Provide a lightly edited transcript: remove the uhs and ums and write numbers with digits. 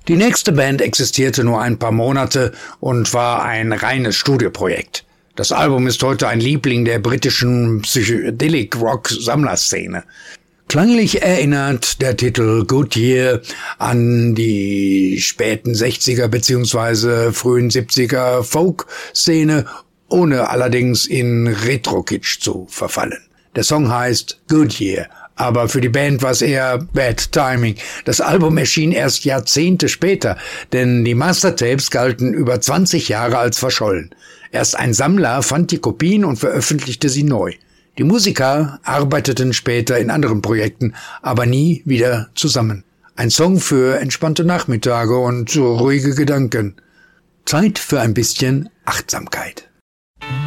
Die nächste Band existierte nur ein paar Monate und war ein reines Studioprojekt. Das Album ist heute ein Liebling der britischen Psychedelic-Rock-Sammlerszene. Klanglich erinnert der Titel Good Year an die späten 60er bzw. frühen 70er Folk-Szene, ohne allerdings in Retro-Kitsch zu verfallen. Der Song heißt Good Year, aber für die Band war es eher Bad Timing. Das Album erschien erst Jahrzehnte später, denn die Mastertapes galten über 20 Jahre als verschollen. Erst ein Sammler fand die Kopien und veröffentlichte sie neu. Die Musiker arbeiteten später in anderen Projekten, aber nie wieder zusammen. Ein Song für entspannte Nachmittage und ruhige Gedanken. Zeit für ein bisschen Achtsamkeit.